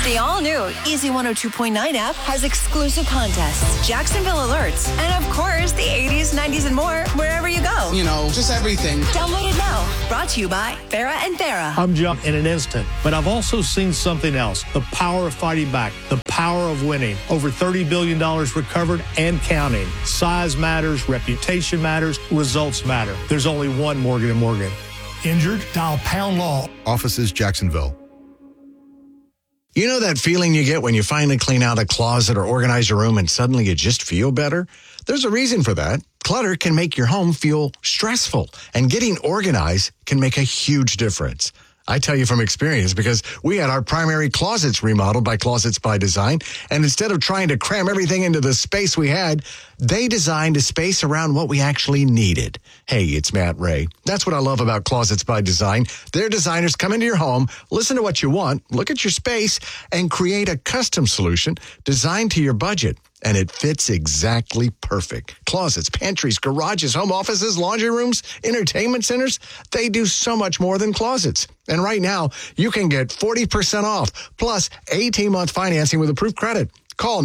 The all-new Easy 102.9 app has exclusive contests, Jacksonville alerts, and of course, the 80s, 90s, and more wherever you go. You know, just everything. Download it now. Brought to you by Farrah and Farrah. I'm jumped in an instant, but I've also seen something else. The power of fighting back. The power of winning. Over $30 billion recovered and counting. Size matters. Reputation matters. Results matter. There's only one Morgan & Morgan. Injured? Dial Pound Law. Offices, Jacksonville. You know that feeling you get when you finally clean out a closet or organize your room and suddenly you just feel better? There's a reason for that. Clutter can make your home feel stressful, and getting organized can make a huge difference. I tell you from experience because we had our primary closets remodeled by Closets by Design, and instead of trying to cram everything into the space we had, they designed a space around what we actually needed. Hey, it's Matt Ray. That's what I love about Closets by Design. Their designers come into your home, listen to what you want, look at your space, and create a custom solution designed to your budget. And it fits exactly perfect. Closets, pantries, garages, home offices, laundry rooms, entertainment centers, they do so much more than closets. And right now, you can get 40% off, plus 18-month financing with approved credit. Call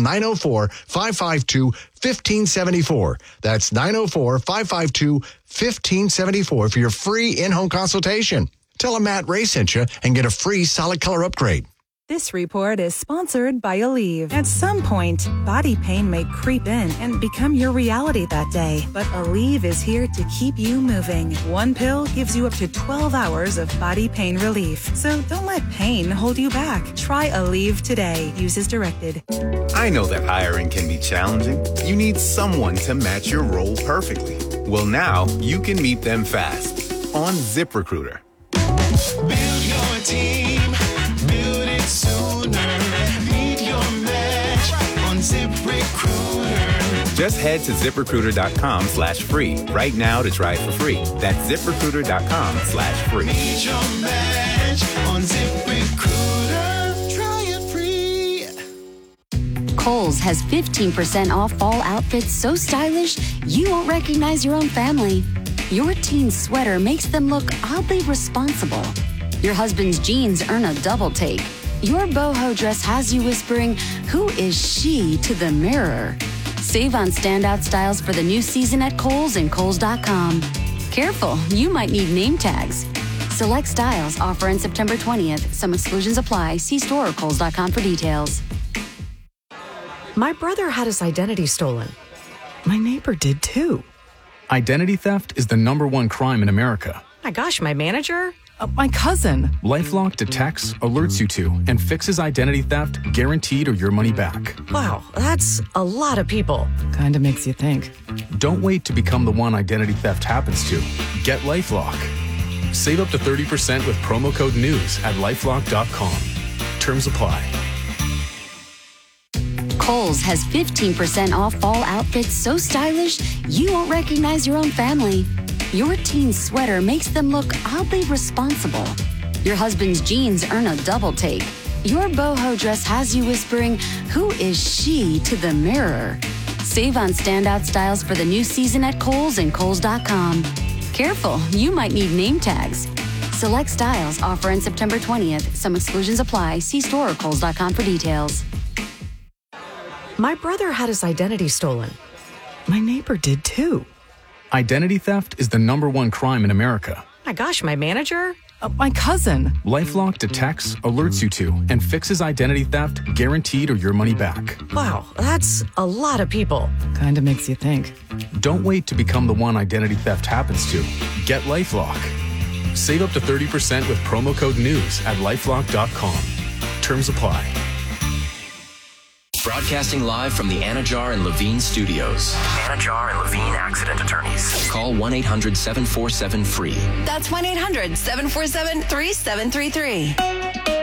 904-552-1574. That's 904-552-1574 for your free in-home consultation. Tell them Matt Ray sent you and get a free solid color upgrade. This report is sponsored by Aleve. At some point, body pain may creep in and become your reality that day. But Aleve is here to keep you moving. One pill gives you up to 12 hours of body pain relief. So don't let pain hold you back. Try Aleve today. Use as directed. I know that hiring can be challenging. You need someone to match your role perfectly. Well, now you can meet them fast on ZipRecruiter. Build your team. Sooner. Meet your match on ZipRecruiter. Just head to ZipRecruiter.com/free right now to try it for free. That's ZipRecruiter.com/free. Meet your match on ZipRecruiter. Try it free. Kohl's has 15% off fall outfits so stylish you won't recognize your own family. Your teen's sweater makes them look oddly responsible. Your husband's jeans earn a double take. Your boho dress has you whispering, "Who is she?" to the mirror. Save on standout styles for the new season at Kohl's and Kohls.com. Careful, you might need name tags. Select styles offer on September 20th. Some exclusions apply. See store or Kohls.com for details. My brother had his identity stolen. My neighbor did too. Identity theft is the #1 crime in America. My gosh, my manager? My cousin. LifeLock detects, alerts you to, and fixes identity theft guaranteed or your money back. Wow, that's a lot of people. Kinda makes you think. Don't wait to become the one identity theft happens to. Get LifeLock. Save up to 30% with promo code NEWS at LifeLock.com. Terms apply. Kohl's has 15% off fall outfits so stylish you won't recognize your own family. Your teen's sweater makes them look oddly responsible. Your husband's jeans earn a double take. Your boho dress has you whispering, "Who is she?" to the mirror. Save on standout styles for the new season at Kohl's and Kohls.com. Careful, you might need name tags. Select styles offer on September 20th. Some exclusions apply. See store or Kohls.com for details. My brother had his identity stolen. My neighbor did too. Identity theft is the #1 crime in America. My gosh, my manager? My cousin. LifeLock detects, alerts you to, and fixes identity theft guaranteed or your money back. Wow, that's a lot of people. Kinda makes you think. Don't wait to become the one identity theft happens to. Get LifeLock. Save up to 30% with promo code NEWS at LifeLock.com. Terms apply. Broadcasting live from the Anajar and Levine studios. Anajar and Levine Accident Attorneys. Call 1-800-747-FREE. That's 1-800-747-3733.